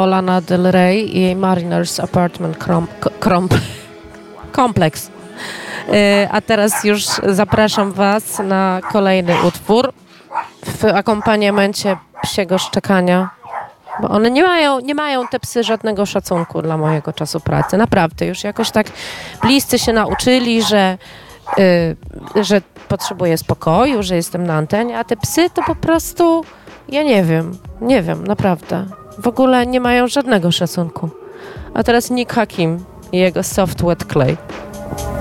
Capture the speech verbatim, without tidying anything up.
Lana Del Rey i jej Mariners Apartment Crom- Crom- Complex. A teraz już zapraszam Was na kolejny utwór w akompaniamencie psiego szczekania, bo one nie mają, nie mają te psy żadnego szacunku dla mojego czasu pracy. Naprawdę, już jakoś tak bliscy się nauczyli, że, yy, że potrzebuję spokoju, że jestem na antenie, a te psy to po prostu, ja nie wiem, nie wiem, naprawdę. W ogóle nie mają żadnego szacunku. A teraz Nick Hakim i jego Soft Wet Clay.